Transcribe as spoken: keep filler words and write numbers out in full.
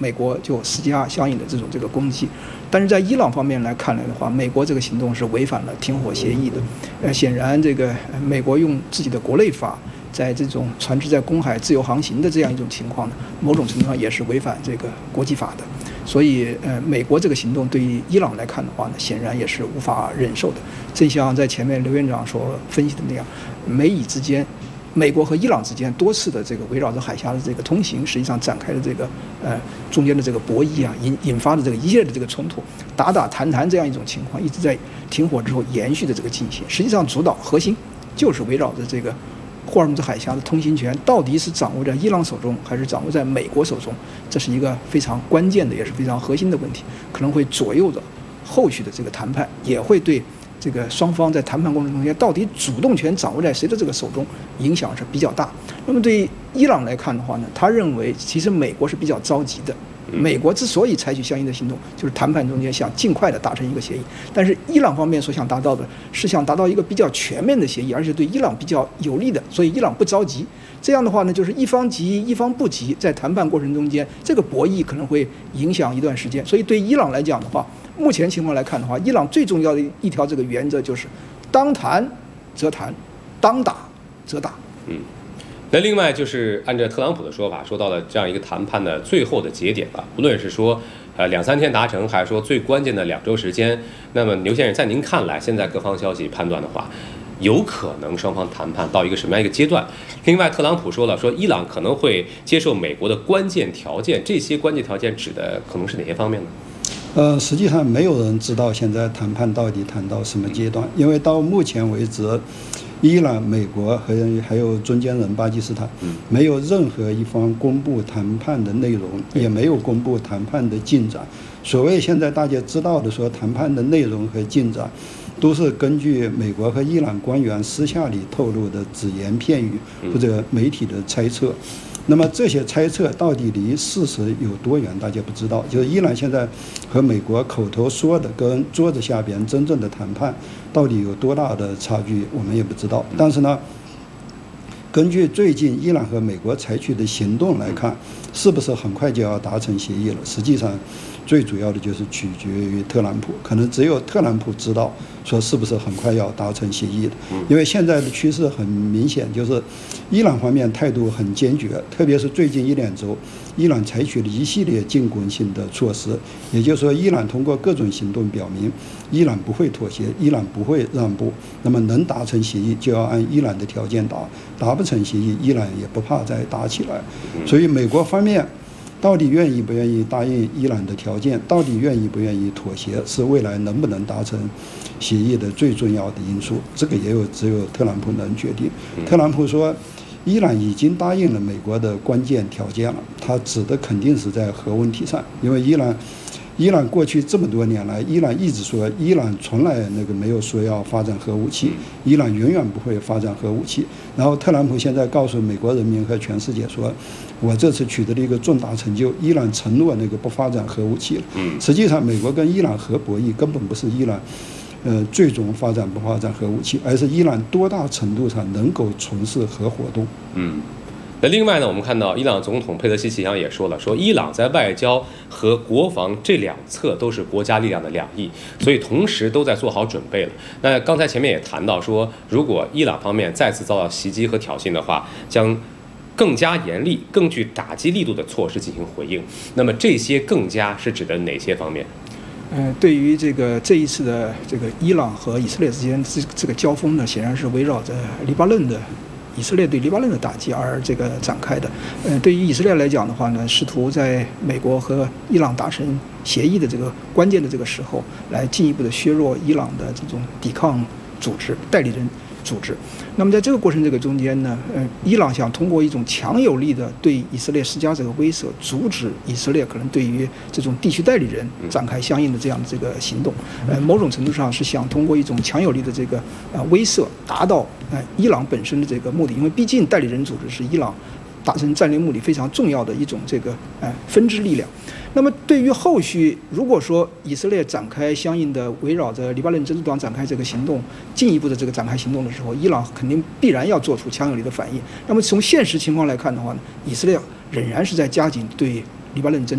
美国就施加相应的这种这个攻击。但是在伊朗方面来看来的话，美国这个行动是违反了停火协议的。呃，显然这个美国用自己的国内法，在这种船只在公海自由航行的这样一种情况呢，某种程度上也是违反这个国际法的。所以，呃，美国这个行动对于伊朗来看的话呢，显然也是无法忍受的。正像在前面刘院长所分析的那样，美以之间。美国和伊朗之间多次的这个围绕着海峡的这个通行，实际上展开的这个呃中间的这个博弈啊，引引发的这个一系列的这个冲突，打打谈谈这样一种情况，一直在停火之后延续的这个进行。实际上，主导核心就是围绕着这个霍尔木兹海峡的通行权到底是掌握在伊朗手中，还是掌握在美国手中，这是一个非常关键的，也是非常核心的问题，可能会左右着后续的这个谈判，也会对。这个双方在谈判过程中间，到底主动权掌握在谁的这个手中，影响是比较大。那么对于伊朗来看的话呢，他认为其实美国是比较着急的。美国之所以采取相应的行动，就是谈判中间想尽快的达成一个协议。但是伊朗方面所想达到的是想达到一个比较全面的协议，而且对伊朗比较有利的，所以伊朗不着急。这样的话呢，就是一方急一方不急，在谈判过程中间，这个博弈可能会影响一段时间。所以对伊朗来讲的话，目前情况来看的话，伊朗最重要的一条这个原则就是，当谈则谈，当打则打。 嗯，那另外就是按照特朗普的说法，说到了这样一个谈判的最后的节点了，无论是说呃两三天达成，还是说最关键的两周时间，那么刘先生在您看来，现在各方消息判断的话，有可能双方谈判到一个什么样一个阶段？另外，特朗普说了，说伊朗可能会接受美国的关键条件，这些关键条件指的可能是哪些方面呢？ 呃，实际上没有人知道现在谈判到底谈到什么阶段，因为到目前为止，伊朗、美国和还有中间人巴基斯坦，没有任何一方公布谈判的内容，也没有公布谈判的进展。所谓现在大家知道的说谈判的内容和进展，都是根据美国和伊朗官员私下里透露的只言片语或者媒体的猜测。那么这些猜测到底离事实有多远，大家不知道。就是伊朗现在和美国口头说的跟桌子下边真正的谈判到底有多大的差距，我们也不知道。但是呢，根据最近伊朗和美国采取的行动来看，是不是很快就要达成协议了？实际上，最主要的就是取决于特朗普，可能只有特朗普知道说是不是很快要达成协议的。因为现在的趋势很明显，就是伊朗方面态度很坚决，特别是最近一两周，伊朗采取了一系列进攻性的措施，也就是说，伊朗通过各种行动表明，伊朗不会妥协，伊朗不会让步。那么能达成协议，就要按伊朗的条件打；达不成协议，伊朗也不怕再打起来。所以美国方面到底愿意不愿意答应伊朗的条件，到底愿意不愿意妥协，是未来能不能达成协议的最重要的因素。这个也有只有特朗普能决定。特朗普说，伊朗已经答应了美国的关键条件了，他指的肯定是在核问题上，因为伊朗。伊朗过去这么多年来，伊朗一直说，伊朗从来那个没有说要发展核武器，伊朗永远不会发展核武器。然后特朗普现在告诉美国人民和全世界说，我这次取得了一个重大成就，伊朗承诺那个不发展核武器了。实际上，美国跟伊朗核博弈根本不是伊朗，呃，最终发展不发展核武器，而是伊朗多大程度上能够从事核活动。 嗯。那另外呢，我们看到伊朗总统佩德西奇扬也说了，说伊朗在外交和国防这两侧都是国家力量的两翼，所以同时都在做好准备了。那刚才前面也谈到说，如果伊朗方面再次遭到袭击和挑衅的话，将更加严厉、更具打击力度的措施进行回应。那么这些更加是指的哪些方面？ 呃，对于这个这一次的这个伊朗和以色列之间这这个交锋呢，显然是围绕着黎巴嫩的。以色列对黎巴嫩的打击而这个展开的，呃，对于以色列来讲的话呢，试图在美国和伊朗达成协议的这个关键的这个时候，来进一步的削弱伊朗的这种抵抗组织、代理人组织。那么在这个过程这个中间呢，呃，伊朗想通过一种强有力的对以色列施加这个威慑，阻止以色列可能对于这种地区代理人展开相应的这样的这个行动。呃，某种程度上是想通过一种强有力的这个呃威慑，达到呃伊朗本身的这个目的，因为毕竟代理人组织是伊朗达成战略目的非常重要的一种这个呃分支力量。那么对于后续，如果说以色列展开相应的围绕着黎巴嫩真主党展开这个行动，进一步的这个展开行动的时候，伊朗肯定必然要做出强有力的反应。那么从现实情况来看的话呢，以色列仍然是在加紧对黎巴嫩真